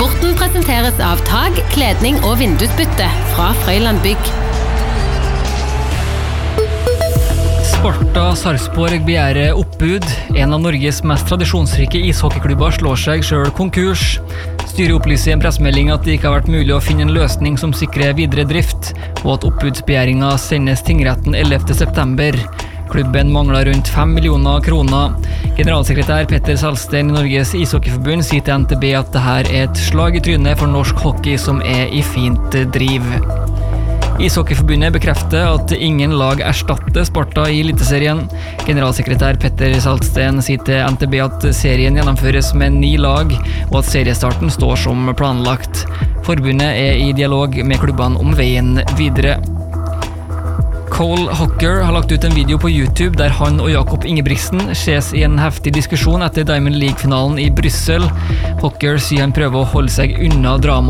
Sporten presenteres av tag, kledning og vindusbytte fra Frøyland Bygg. Sparta Sarpsborg begjærer oppbud. En av Norges mest tradisjonsrike ishockeyklubber slår seg selv konkurs. Styret opplyser i en pressemelding at det ikke har vært mulig å finne en løsning som sikrer videre drift, og at oppbudsbegjæringen sendes tingretten 11. september. Klubben mangler rundt 5 millioner kroner. Generalsekretær Petter Salsten i Norges ishockeyforbund sier til NTB at dette er et slag i trynet for norsk hockey som er i fint driv. Ishockeyforbundet bekrefter at ingen lag erstatter Sparta i Eliteserien. Generalsekretær Petter Salsten sier til NTB at serien gjennomføres med 9 lag, og at seriestarten står som planlagt. Forbundet er i dialog med klubbene om veien videre. Cole Hocker har lagt ut en video på YouTube der han og Jakob Ingebrigtsen ses i en heftig diskusjon etter Diamond League-finalen i Bryssel. Hocker sier han prøver å holde seg unna drama